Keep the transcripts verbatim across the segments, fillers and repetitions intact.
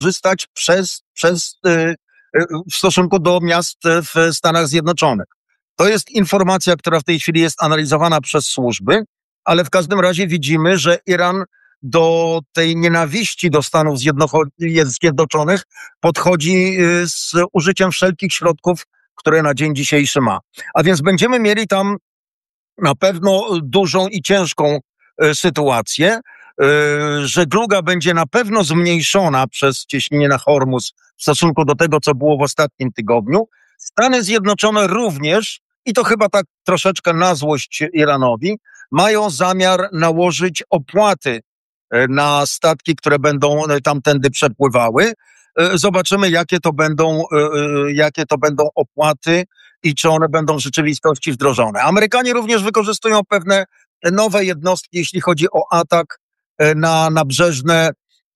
wykorzystać przez, przez, w stosunku do miast w Stanach Zjednoczonych. To jest informacja, która w tej chwili jest analizowana przez służby, ale w każdym razie widzimy, że Iran do tej nienawiści do Stanów Zjednoczonych podchodzi z użyciem wszelkich środków, które na dzień dzisiejszy ma. A więc będziemy mieli tam na pewno dużą i ciężką sytuację. Żegluga będzie na pewno zmniejszona przez cieśninę na Hormuz w stosunku do tego, co było w ostatnim tygodniu. Stany Zjednoczone również, i to chyba tak troszeczkę na złość Iranowi, mają zamiar nałożyć opłaty na statki, które będą tamtędy przepływały. Zobaczymy, jakie to będą, jakie to będą opłaty i czy one będą w rzeczywistości wdrożone. Amerykanie również wykorzystują pewne nowe jednostki, jeśli chodzi o atak na nabrzeżne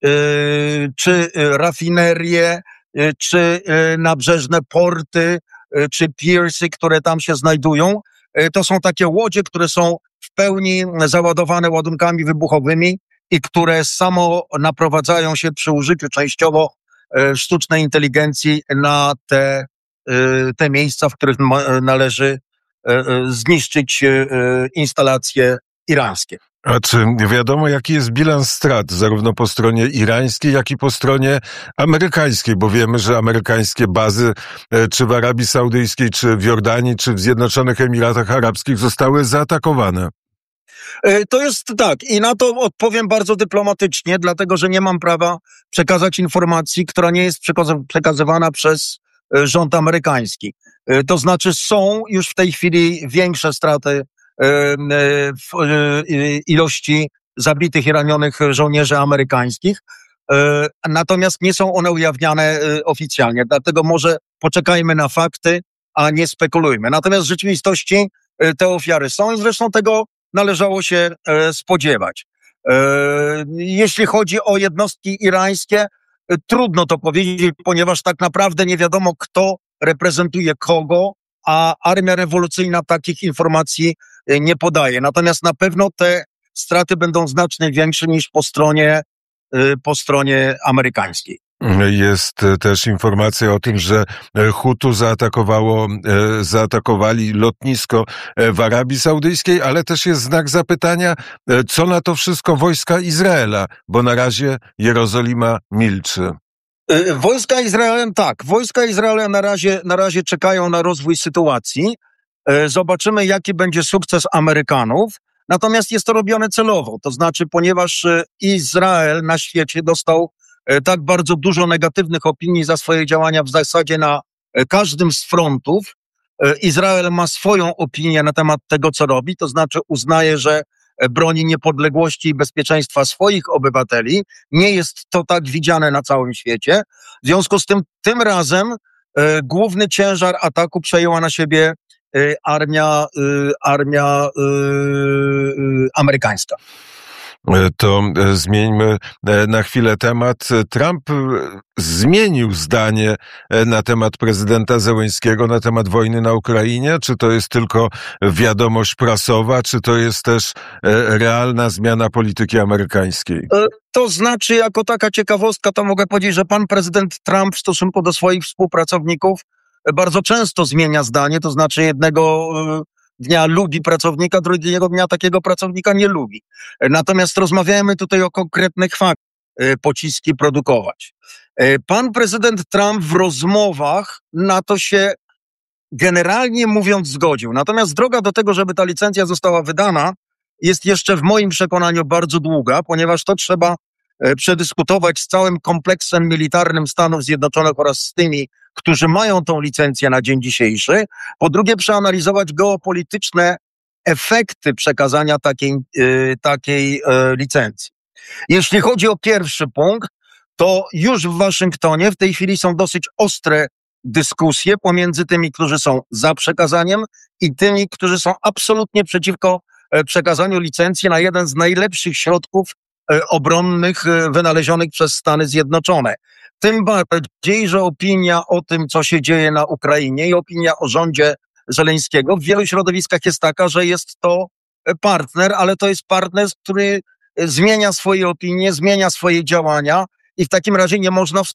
czy rafinerie, czy nabrzeżne porty, czy piersy, które tam się znajdują. To są takie łodzie, które są w pełni załadowane ładunkami wybuchowymi i które samo naprowadzają się przy użyciu częściowo sztucznej inteligencji na te, te miejsca, w których należy zniszczyć instalacje irańskie. A czy wiadomo, jaki jest bilans strat zarówno po stronie irańskiej, jak i po stronie amerykańskiej? Bo wiemy, że amerykańskie bazy czy w Arabii Saudyjskiej, czy w Jordanii, czy w Zjednoczonych Emiratach Arabskich zostały zaatakowane. To jest tak i na to odpowiem bardzo dyplomatycznie, dlatego że nie mam prawa przekazać informacji, która nie jest przekazywana przez rząd amerykański. To znaczy są już w tej chwili większe straty w ilości zabitych i ranionych żołnierzy amerykańskich, natomiast nie są one ujawniane oficjalnie, dlatego może poczekajmy na fakty, a nie spekulujmy. Natomiast w rzeczywistości te ofiary są i zresztą tego należało się spodziewać. Jeśli chodzi o jednostki irańskie, trudno to powiedzieć, ponieważ tak naprawdę nie wiadomo, kto reprezentuje kogo, a armia rewolucyjna takich informacji nie podaje. Natomiast na pewno te straty będą znacznie większe niż po stronie, po stronie amerykańskiej. Jest też informacja o tym, że Hutu zaatakowało, zaatakowali lotnisko w Arabii Saudyjskiej, ale też jest znak zapytania, co na to wszystko wojska Izraela, bo na razie Jerozolima milczy. Wojska Izraela, tak, wojska Izraela na razie, na razie czekają na rozwój sytuacji. Zobaczymy, jaki będzie sukces Amerykanów. Natomiast jest to robione celowo, to znaczy, ponieważ Izrael na świecie dostał tak bardzo dużo negatywnych opinii za swoje działania w zasadzie na każdym z frontów. Izrael ma swoją opinię na temat tego, co robi, to znaczy uznaje, że broni niepodległości i bezpieczeństwa swoich obywateli. Nie jest to tak widziane na całym świecie. W związku z tym, tym razem e, główny ciężar ataku przejęła na siebie e, armia, e, armia e, e, amerykańska. To zmieńmy na chwilę temat. Trump zmienił zdanie na temat prezydenta Zełenskiego, na temat wojny na Ukrainie? Czy to jest tylko wiadomość prasowa, czy to jest też realna zmiana polityki amerykańskiej? To znaczy, jako taka ciekawostka, to mogę powiedzieć, że pan prezydent Trump w stosunku do swoich współpracowników bardzo często zmienia zdanie, to znaczy jednego dnia lubi pracownika, drugiego dnia takiego pracownika nie lubi. Natomiast rozmawiamy tutaj o konkretnych faktach, pociski produkować. Pan prezydent Trump w rozmowach na to się generalnie mówiąc zgodził. Natomiast droga do tego, żeby ta licencja została wydana, jest jeszcze w moim przekonaniu bardzo długa, ponieważ to trzeba przedyskutować z całym kompleksem militarnym Stanów Zjednoczonych oraz z tymi, którzy mają tą licencję na dzień dzisiejszy. Po drugie, przeanalizować geopolityczne efekty przekazania takiej, yy, takiej yy, licencji. Jeśli chodzi o pierwszy punkt, to już w Waszyngtonie w tej chwili są dosyć ostre dyskusje pomiędzy tymi, którzy są za przekazaniem i tymi, którzy są absolutnie przeciwko przekazaniu licencji na jeden z najlepszych środków obronnych wynalezionych przez Stany Zjednoczone. Tym bardziej, że opinia o tym, co się dzieje na Ukrainie i opinia o rządzie Żeleńskiego w wielu środowiskach jest taka, że jest to partner, ale to jest partner, który zmienia swoje opinie, zmienia swoje działania i w takim razie nie można